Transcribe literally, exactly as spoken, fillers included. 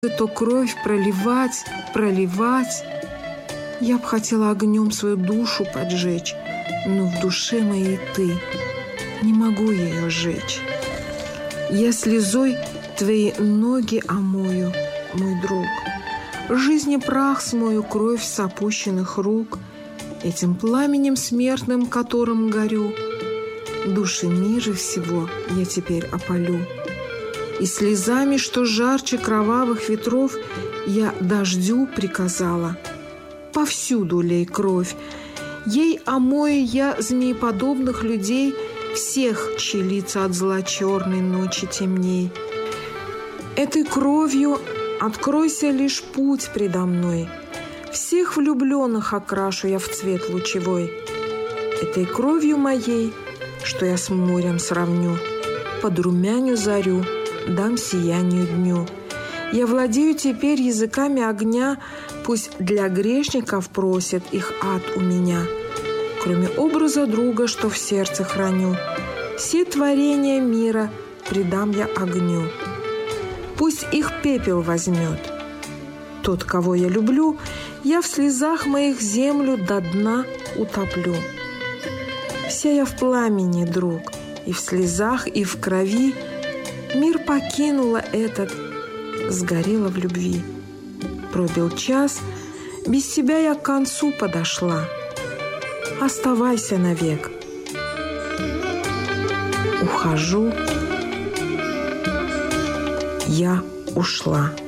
то кровь проливать, проливать. Я б хотела огнем свою душу поджечь, но в душе моей ты, не могу ее сжечь. Я слезой твои ноги омою, мой друг, жизни прах смою, кровь с опущенных рук, этим пламенем смертным, которым горю, души ниже всего я теперь опалю. И слезами, что жарче кровавых ветров, я дождю приказала. Повсюду лей кровь, ей омою я змееподобных людей, всех, чьи лица от зла черной ночи темней. Этой кровью откройся лишь путь предо мной, всех влюбленных окрашу я в цвет лучевой. Этой кровью моей, что я с морем сравню, подрумяню зарю, дам сиянию дню. Я владею теперь языками огня, пусть для грешников просит их ад у меня. Кроме образа друга, что в сердце храню, все творения мира предам я огню. Пусть их пепел возьмет. Тот, кого я люблю, я в слезах моих землю до дна утоплю. Вся я в пламени, друг, и в слезах, и в крови. Мир покинула этот, сгорела в любви. Пробил час, без тебя я к концу подошла. Оставайся навек. Ухожу, я ушла.